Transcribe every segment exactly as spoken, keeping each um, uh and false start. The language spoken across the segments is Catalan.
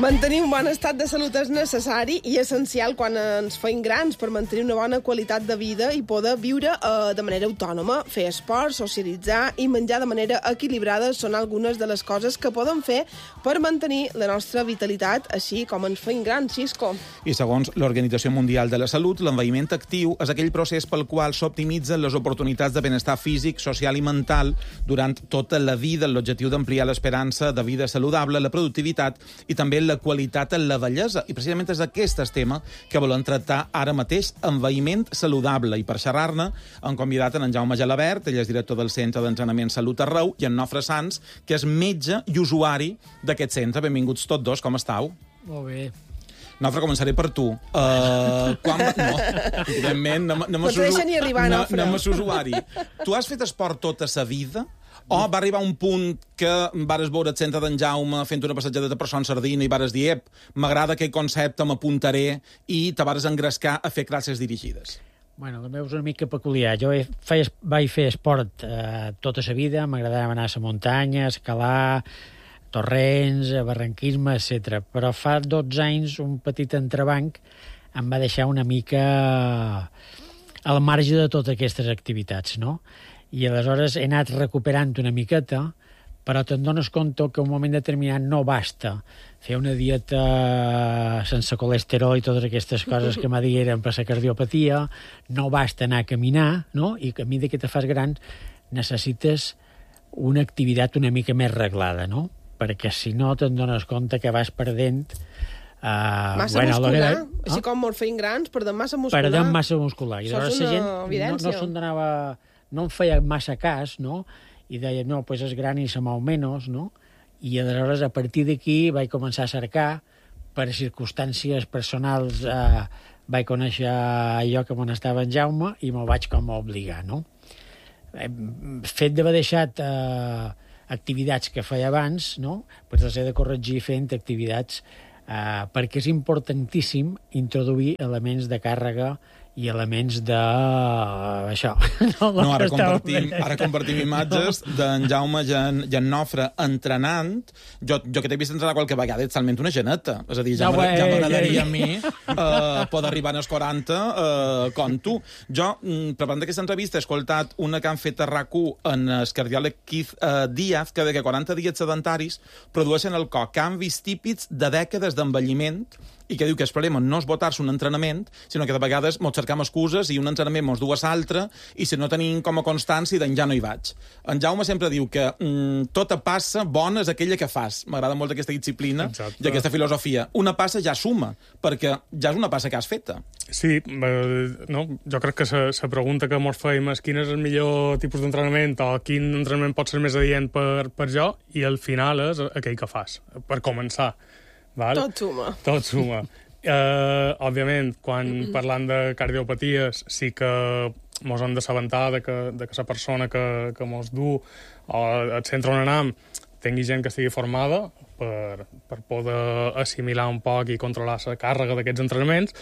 Mantenir un bon estat de salut és necessari i essencial quan ens feim grans per mantenir una bona qualitat de vida i poder viure eh, de manera autònoma. Fer esport, socialitzar i menjar de manera equilibrada són algunes de les coses que podem fer per mantenir la nostra vitalitat, així com ens feim grans, Xisco. I segons l'Organització Mundial de la Salut, l'envelliment actiu és aquell procés pel qual s'optimitzen les oportunitats de benestar físic, social i mental durant tota la vida, amb l'objectiu d'ampliar l'esperança de vida saludable, la productivitat i també la qualitat en la vellesa. I precisament és aquest el tema que volem tractar ara mateix, envelliment saludable. I per xerrar-ne hem convidat en Jaume Gelabert, ell és director del Centre d'Entrenament Salut Arreu, i en Nofre Sans, que és metge i usuari d'aquest centre. Benvinguts tots dos, com estàu? Molt bé. Nofre, començaré per tu. Uh, quan... No, evidentment, no, no, no t'ho deixa ni arribar, no, Nofre. No m'és usuari. Tu has fet esport tota sa vida? O va arribar un punt que vares veure el centre d'en Jaume fent una passejada per Son Sardina i vares dir, ep, m'agrada aquest concepte, m'apuntaré, i te vares engrescar a fer classes dirigides? Bueno, el meu és una mica peculiar. Jo he, feia, vaig fer esport eh, tota la vida, m'agradava anar a la muntanya, escalar, torrents, barranquisme, etcètera. Però fa dotze anys un petit entrebanc em va deixar una mica al marge de totes aquestes activitats, no? I aleshores he anat recuperant una miqueta, però te'n dones compte que un moment determinat no basta fer una dieta sense colesterol i totes aquestes coses que m'ha dit eren per la cardiopatia, no basta anar a caminar, no? I que a mesura que te fas gran necessites una activitat una mica més reglada, no? Perquè si no te'n dones compte que vas perdent... Uh, massa bueno, muscular, no? així com molt feim grans, perdem massa muscular. Perdem massa muscular. I això és una una gent evidència. No, no se'n donava... no em feia massa cas, no? I deia, no, pues és gran i se mou menys, no? I aleshores, a partir d'aquí, vaig començar a cercar, per circumstàncies personals, eh, vaig conèixer allò que m'on estava en Jaume i me'l vaig com a obligar, no? Eh, fet d'haver deixat eh, activitats que feia abans, no? Pues les he de corregir fent activitats eh, perquè és importantíssim introduir elements de càrrega i elements de... Uh, això. No, no ara, compartim, ara compartim imatges no. d'en Jaume i en, i en Nofre entrenant. Jo, jo que t'he vist entrenar qualque vegada, ets talment una geneta. És a dir, ja, no, ja m'agradaria a mi uh, poder arribar als quaranta uh, com tu. Jo, mm, preparant aquesta entrevista, he escoltat una que han fet a RAC u en el cardiòleg Keith uh, Díaz, que de que quaranta dies sedentaris produeixen al cos canvis típics de dècades d'envelliment i que diu que el problema no és botar-se un entrenament, sinó que de vegades mos cercam excuses i un entrenament mos du a l'altre i si no tenim com a constància, doncs ja no hi vaig. En Jaume sempre diu que mm, tota passa bona és aquella que fas. M'agrada molt aquesta disciplina Exacte. I aquesta filosofia. Una passa ja suma, perquè ja és una passa que has feta. Sí, eh, no, jo crec que la pregunta que mos feim és quin és el millor tipus d'entrenament o quin entrenament pot ser més adient per, per jo, i al final és aquell que fas, per començar. Val? Tot suma. Tot suma. Uh, òbviament, quan mm -hmm. parlant de cardiopaties, sí que mos hem d'assabentar de que, de que la persona que, que mos du al centre on anem tingui gent que estigui formada per, per poder assimilar un poc i controlar la càrrega d'aquests entrenaments,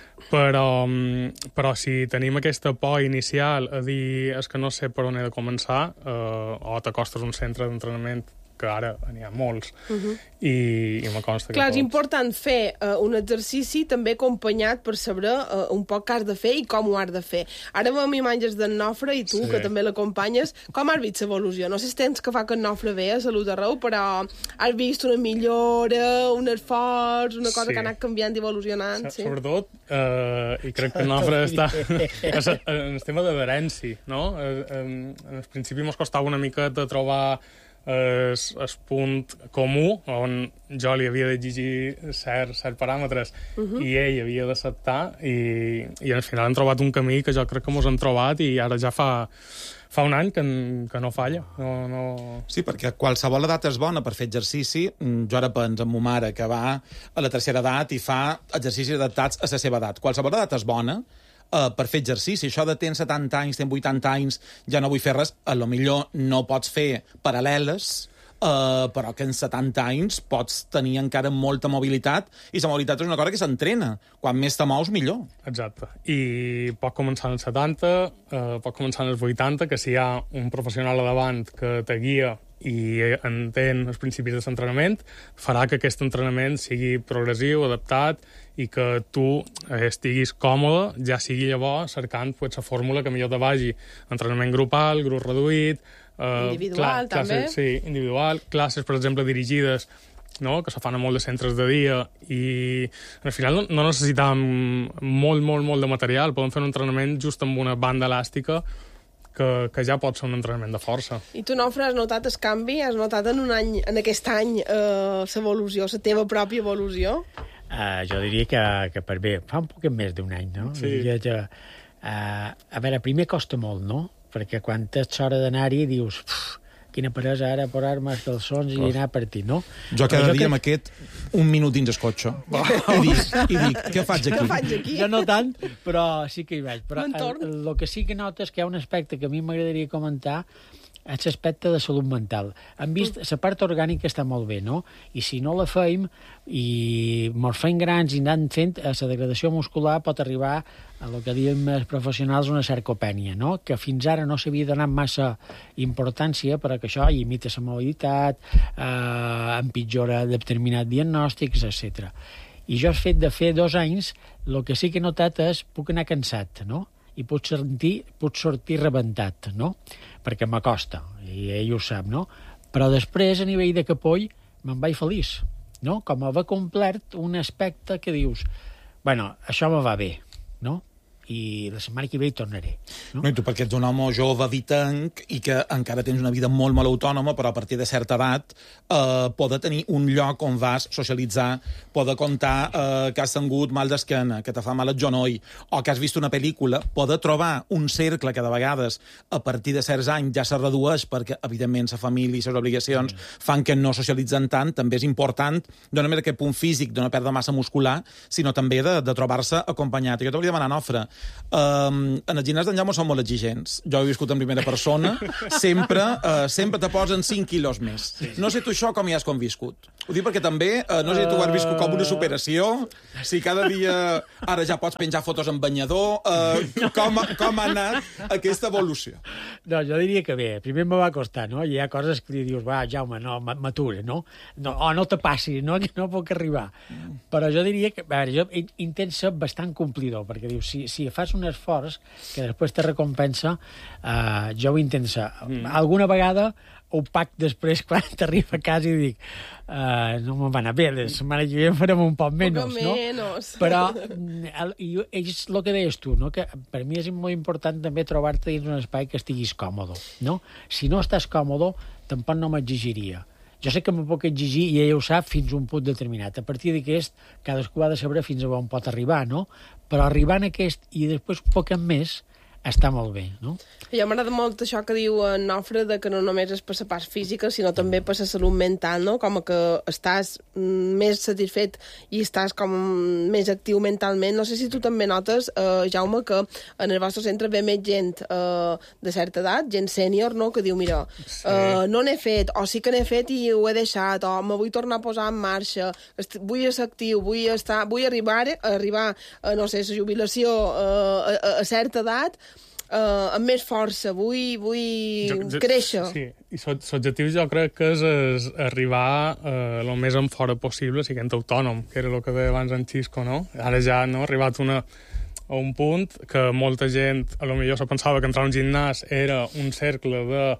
però, però si tenim aquesta por inicial a dir és que no sé per on he de començar, uh, o t'acostes a un centre d'entrenament que ara n'hi ha molts, uh -huh. i, i me consta que Clar, pots. és important fer uh, un exercici també acompanyat per saber uh, un poc què has de fer i com ho has de fer. Ara veiem imatges d'en Nofre i tu, sí. que també l'acompanyes. Com has vist l'evolució? No sé si tens que fa que en Nofre ve a Salut Arreu, però has vist una millora, un esforç, una cosa sí. que ha anat canviant i evolucionant. S sí. Sobretot, uh, i crec que en Nofre està en el tema d'adherència, no? En, en el principi mos costava una mica de trobar el, el punt comú on jo li havia d'exigir certs cert paràmetres uh -huh. i ell havia d'acceptar i, i al final hem trobat un camí que jo crec que mos hem trobat i ara ja fa, fa un any que, que no falla. No, no... Sí, perquè qualsevol edat és bona per fer exercici. Jo ara penso en ma mare que va a la tercera edat i fa exercicis adaptats a la seva edat. Qualsevol edat és bona Uh, per fer exercici. Això de tens setanta anys, tens vuitanta anys, ja no vull fer res, a lo millor no pots fer paral·leles, uh, però que en setanta anys pots tenir encara molta mobilitat, i la mobilitat és una cosa que s'entrena. Quan més te mous, millor. Exacte. I pot començar als setanta, uh, pot començar als vuitanta, que si hi ha un professional a davant que te guia i entén els principis de l'entrenament, farà que aquest entrenament sigui progressiu, adaptat, i que tu estiguis còmode, ja sigui llavors cercant pues, la fórmula que millor te vagi. Entrenament grupal, grup reduït... Eh, individual, cla també. Classes, sí, individual. Classes, per exemple, dirigides, no? Que se fan a molt de centres de dia, i al final no, no necessitam molt, molt, molt de material. Podem fer un entrenament just amb una banda elàstica que, que ja pot ser un entrenament de força. I tu, Nofre, has notat el canvi? Has notat en un any, en aquest any, eh, l'evolució, la teva pròpia evolució? Uh, jo diria que, que per bé, fa un poc més d'un any, no? Sí. Diria que, uh, a veure, primer costa molt, no? Perquè quan tens hora d'anar-hi dius, quina peresa ara posar-me els calçons i anar a partir, no? Jo cada jo dia crec... amb aquest un minut dins el cotxe. I dic, i dic, què faig aquí? Què faig aquí? Jo no tant, però sí que hi vaig. Però el, M'entorn. el que sí que notes que hi ha un aspecte que a mi m'agradaria comentar és l'aspecte de salut mental. Hem vist, la part orgànica està molt bé, no? I si no la feim i mos fem grans i anant fent, la degradació muscular pot arribar a el que diem els professionals una sarcopènia, no? Que fins ara no s'havia donat massa importància, però que això imita la mobilitat, eh, empitjora determinats diagnòstics, etcètera. I jo, el fet de fer dos anys, el que sí que he notat és puc anar cansat, no? I puc sortir, puc sortir rebentat, no? Perquè m'acosta, i ell ho sap, no? Però després, a nivell de capoll, me'n vaig feliç, no? Com haver complert un aspecte que dius, bueno, això me va bé, no? I la setmana que ve hi tornaré. No? No, i tu perquè ets un home jove, vitanc, i que encara tens una vida molt, molt autònoma, però a partir de certa edat eh, poder tenir un lloc on vas socialitzar, poder contar eh, que has tingut mal d'esquena, que te fa mal el genoll, o que has vist una pel·lícula, poder trobar un cercle que de vegades a partir de certs anys ja se redueix perquè, evidentment, la família i les obligacions mm. fan que no socialitzen tant, també és important, no només aquest punt físic de no perdre massa muscular, sinó també de, de trobar-se acompanyat. I jo t'hauria de demanar, Nofre, Um, en el gimnàs d'en Jaume són molt exigents. Jo he viscut en primera persona. Sempre uh, sempre te posen cinc quilos més. Sí. No sé tu això com hi has conviscut. Ho dic perquè també, uh, no sé si tu ho has viscut com una superació, si cada dia ara ja pots penjar fotos en banyador, uh, com, com ha anat aquesta evolució? No, jo diria que bé. Primer me va costar, no? Hi ha coses que li dius, va, Jaume, no, m'atura, no? no? O no te passi, no? Que no puc arribar. Mm. Però jo diria que, a veure, jo intento ser bastant complidor, perquè dius, si, si fas un esforç que després te recompensa, uh, jo ho intento ser. Mm. Alguna vegada ho pac després quan t'arriba a casa i dic uh, no me'n va anar bé, la setmana que ve farem un poc menys, no? Menos. Però el, i, és el que deies tu, no? Que per mi és molt important també trobar-te dins un espai que estiguis còmode, no? Si no estàs còmode, tampoc no m'exigiria. Jo sé que me puc exigir, i ella ho sap, fins a un punt determinat. A partir d'aquest, cadascú ha de saber fins a on pot arribar, no? Però arribant a aquest i després un poc més, està molt bé, no? I a mi m'agrada molt això que diu en Nofre, de que no només és per la part física, sinó també per la salut mental, no? Com que estàs més satisfet i estàs com més actiu mentalment. No sé si tu també notes, eh, Jaume, que en el vostre centre ve més gent eh, de certa edat, gent sènior, no? Que diu, mira, sí. eh, no n'he fet, o sí que n'he fet i ho he deixat, o me vull tornar a posar en marxa, vull ser actiu, vull, estar, vull arribar, arribar a, no sé, la jubilació eh, a, a certa edat, Uh, amb més força, vull, vull jo, jo, créixer. Sí, i l'objectiu jo crec que és, és arribar uh, el més en fora possible siguent autònom, que era el que deia abans en Xisco, no? Ara ja no, ha arribat una, a un punt que molta gent, a lo millor se pensava que entrar a un gimnàs era un cercle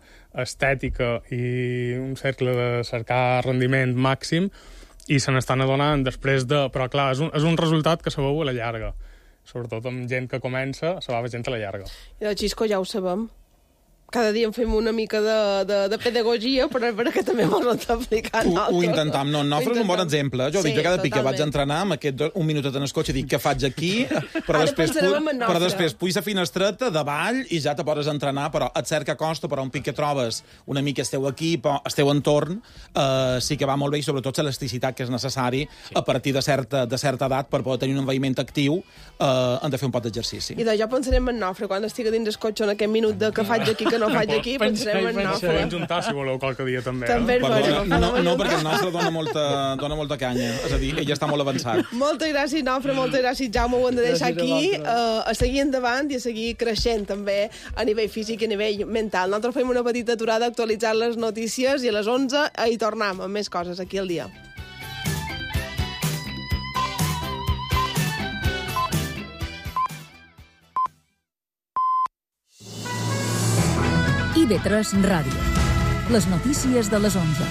d'estètica i un cercle de cercar rendiment màxim, i se n'estan adonant després de... Però clar, és un, és un resultat que se veu a la llarga. Sobretot amb gent que comença, se va veure gent a la llarga. I del Xisco ja ho sabem. Cada dia en fem una mica de, de, de pedagogia, però perquè també ens ho està aplicant. Ho, ho intentam. No, Nofre és un bon exemple. Jo, sí, dic, jo cada pic que vaig entrenar amb aquest do, un minutet en el cotxe, dic, què faig aquí? Però Ara després, pensarem pu, en però després puix a finestreta, davall, i ja te poses a entrenar, però et cerca costa, però un pic que trobes una mica esteu aquí, però esteu entorn, eh, sí que va molt bé, i sobretot l'elasticitat que és necessari sí. a partir de certa, de certa edat per poder tenir un envelliment actiu, eh, han de fer un pot d'exercici. I de jo pensarem en Nofre quan estigui dins el cotxe en aquest minut de que faig aquí que no faig aquí, pensem en Nofre. Podem juntar, si voleu, qualque dia també. També és Perdona, no, no, perquè el nostre dona molta, dona molta canya. És a dir, ell està molt avançat. Moltes gràcies, Nofre, moltes gràcies, Jaume. Ho hem de deixar aquí, uh, a seguir endavant i a seguir creixent també a nivell físic i a nivell mental. Nosaltres fem una petita aturada, actualitzar les notícies i a les onze hi tornem amb més coses aquí al dia. I V tres Ràdio. Les notícies de les onze.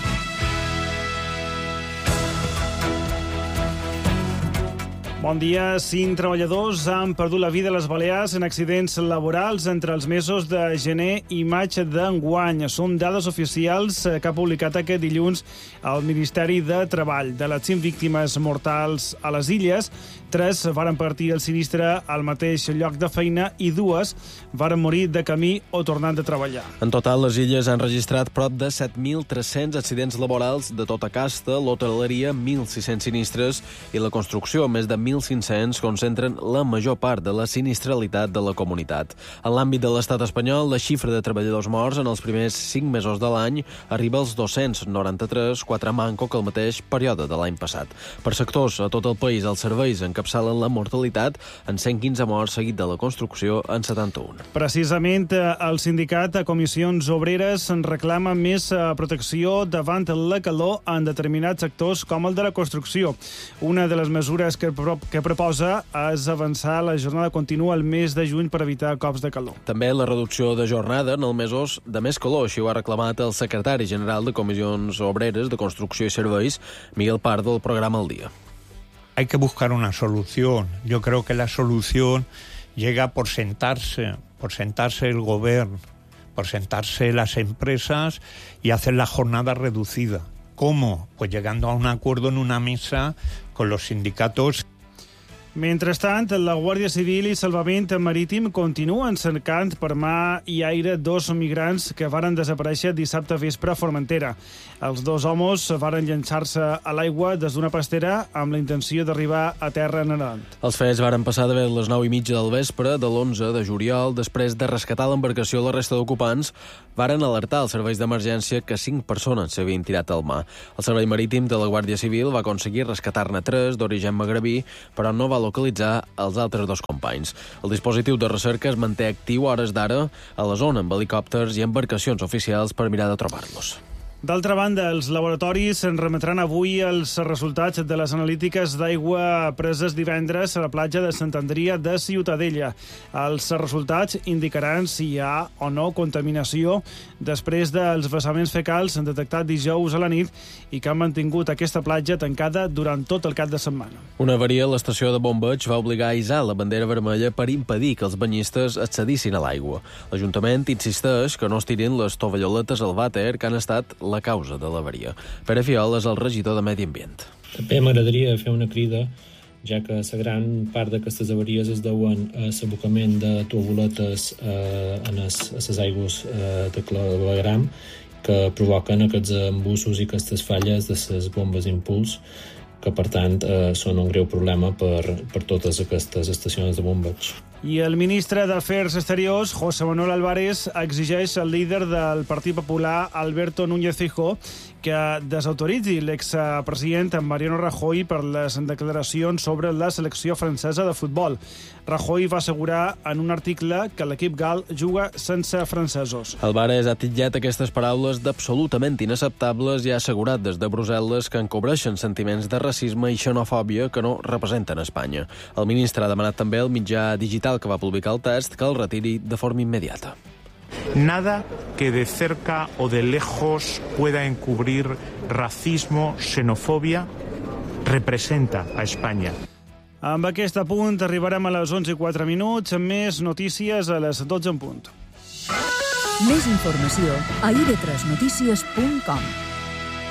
Bon dia. Cinc treballadors han perdut la vida a les Balears en accidents laborals entre els mesos de gener i maig d'enguany. Són dades oficials que ha publicat aquest dilluns el Ministeri de Treball. De les cinc víctimes mortals a les illes, tres varen partir el sinistre al mateix lloc de feina i dues varen morir de camí o tornant de treballar. En total, les illes han registrat prop de set mil tres-cents accidents laborals de tota casta, l'hoteleria, mil sis-cents sinistres i la construcció, més de mil cinc-cents, concentren la major part de la sinistralitat de la comunitat. En l'àmbit de l'estat espanyol, la xifra de treballadors morts en els primers cinc mesos de l'any arriba als dos-cents noranta-tres, quatre manco que el mateix període de l'any passat. Per sectors, a tot el país, els serveis encapçalen la mortalitat en cent quinze morts, seguit de la construcció en setanta-un. Precisament, el sindicat a Comissions Obreres en reclama més protecció davant la calor en determinats sectors com el de la construcció. Una de les mesures que, que proposa és avançar la jornada contínua al mes de juny per evitar cops de calor. També la reducció de jornada en els mesos de més calor, així ho ha reclamat el secretari general de Comissions Obreres de Construcció i Serveis, Miguel Pardo, del programa El Día. Hay que buscar una solución. Yo creo que la solución llega por sentarse, por sentarse el gobierno, por sentarse las empresas y hacer la jornada reducida. ¿Cómo? Pues llegando a un acuerdo en una mesa con los sindicatos. Mentrestant, la Guàrdia Civil i Salvament Marítim continuen cercant per mà i aire dos migrants que varen desaparèixer dissabte vespre a Formentera. Els dos homes varen llançar-se a l'aigua des d'una pastera amb la intenció d'arribar a terra nedant. Els fets varen passar d'haver les nou i mitja del vespre de l'onze de juliol. Després de rescatar l'embarcació, la resta d'ocupants varen alertar els serveis d'emergència que cinc persones s'havien tirat al mar. El Servei Marítim de la Guàrdia Civil va aconseguir rescatar-ne tres d'origen magrebí, però no va localitzar els altres dos companys. El dispositiu de recerca es manté actiu a hores d'ara a la zona amb helicòpters i embarcacions oficials per mirar de trobar-los. D'altra banda, els laboratoris en remetran avui els resultats de les analítiques d'aigua preses divendres a la platja de Sant Andria de Ciutadella. Els resultats indicaran si hi ha o no contaminació després dels vessaments fecals detectats dijous a la nit i que han mantingut aquesta platja tancada durant tot el cap de setmana. Una avaria a l'estació de bombeig va obligar a hissar la bandera vermella per impedir que els banyistes accedissin a l'aigua. L'Ajuntament insisteix que no es tirin les tovalloletes al vàter que han estat la causa de l'avaria. Pere Fiol és el regidor de Medi Ambient. També m'agradaria fer una crida, ja que la gran part d'aquestes avaries es deuen a l'abocament de tovalloletes eh, a les aigües eh, de clavegram que provoquen aquests embussos i aquestes falles de les bombes d'impuls, que per tant eh, són un greu problema per, per totes aquestes estacions de bombeig. I el ministre d'Afers Exteriors, José Manuel Álvarez, exigeix al líder del Partit Popular, Alberto Núñez Feijóo, que desautoritzi l'expresident Mariano Rajoy per les declaracions sobre la selecció francesa de futbol. Rajoy va assegurar en un article que l'equip gal juga sense francesos. Álvarez ha titllat aquestes paraules d'absolutament inacceptables i ha assegurat des de Brussel·les que encobreixen sentiments de racisme i xenofòbia que no representen Espanya. El ministre ha demanat també al mitjà digital que va publicar el text que el retiri de forma immediata. Nada que de cerca o de lejos pueda encubrir racismo, xenofobia, representa a Espanya. Amb aquest apunt arribarem a les onze i quatre minuts, amb més notícies a les dotze en punt. Més informació a i v tres notícies punt com.